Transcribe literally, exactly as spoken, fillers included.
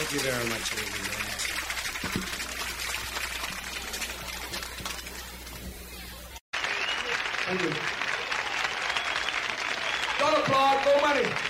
Thank you very much, ladies and gentlemen. Thank you. Don't applaud, go money.